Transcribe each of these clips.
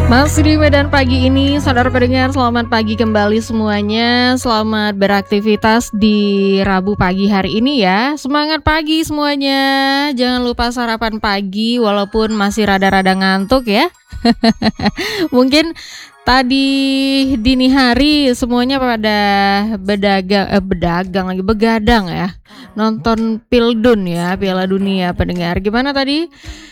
Masih di Medan pagi ini, saudara pendengar, selamat pagi kembali semuanya. Selamat beraktivitas di Rabu pagi hari ini ya. Semangat pagi semuanya. Jangan lupa sarapan pagi walaupun masih rada-rada ngantuk ya. Mungkin tadi dini hari semuanya pada begadang ya. Nonton Pildun ya, Piala Dunia pendengar. Gimana tadi?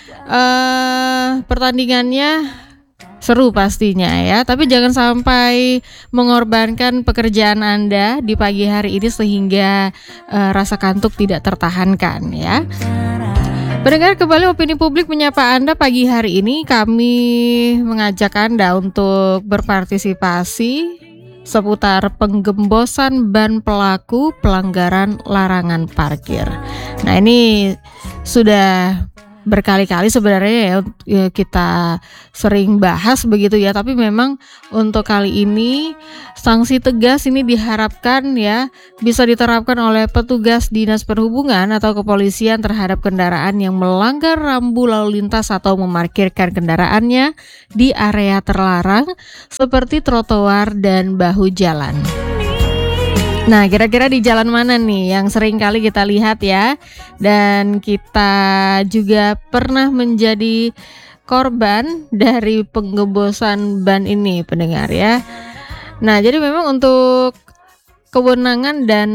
Pertandingannya seru pastinya ya, tapi jangan sampai mengorbankan pekerjaan Anda di pagi hari ini sehingga rasa kantuk tidak tertahankan ya. Pendengar, kembali Opini Publik menyapa Anda pagi hari ini. Kami mengajak Anda untuk berpartisipasi seputar penggembosan ban pelaku pelanggaran larangan parkir. Nah, ini sudah berkali-kali sebenarnya ya kita sering bahas begitu ya, tapi memang untuk kali ini sanksi tegas ini diharapkan ya bisa diterapkan oleh petugas Dinas Perhubungan atau kepolisian terhadap kendaraan yang melanggar rambu lalu lintas atau memarkirkan kendaraannya di area terlarang seperti trotoar dan bahu jalan. Nah, kira-kira di jalan mana nih yang sering kali kita lihat ya, dan kita juga pernah menjadi korban dari penggembosan ban ini pendengar ya. Nah, jadi memang untuk kewenangan dan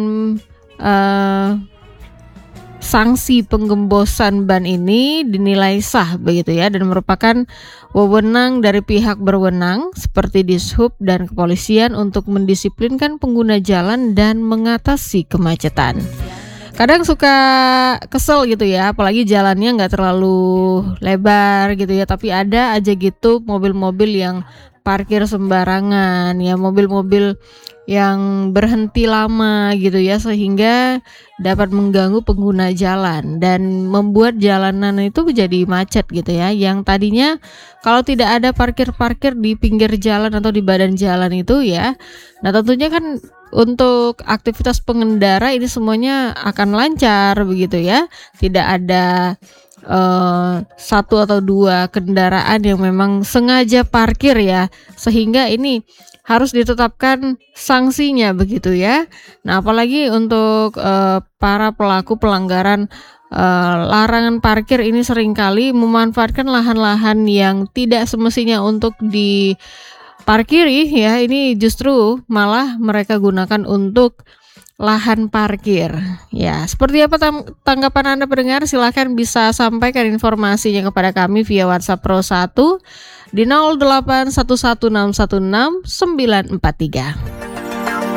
sanksi penggembosan ban ini dinilai sah begitu ya, dan merupakan wewenang dari pihak berwenang seperti Dishub dan kepolisian untuk mendisiplinkan pengguna jalan dan mengatasi kemacetan. Kadang suka kesel gitu ya, apalagi jalannya nggak terlalu lebar gitu ya, tapi ada aja gitu mobil-mobil yang parkir sembarangan ya, mobil-mobil yang berhenti lama gitu ya, sehingga dapat mengganggu pengguna jalan dan membuat jalanan itu menjadi macet gitu ya. Yang tadinya kalau tidak ada parkir-parkir di pinggir jalan atau di badan jalan itu ya, nah tentunya kan untuk aktivitas pengendara ini semuanya akan lancar begitu ya. Tidak ada satu atau dua kendaraan yang memang sengaja parkir ya, sehingga ini harus ditetapkan sanksinya begitu ya. Nah, apalagi untuk para pelaku pelanggaran larangan parkir ini seringkali memanfaatkan lahan-lahan yang tidak semestinya untuk diparkiri ya. Ini justru malah mereka gunakan untuk lahan parkir. Ya, seperti apa tanggapan Anda pendengar? Silahkan bisa sampaikan informasinya kepada kami via WhatsApp Pro 1 di 0811616943.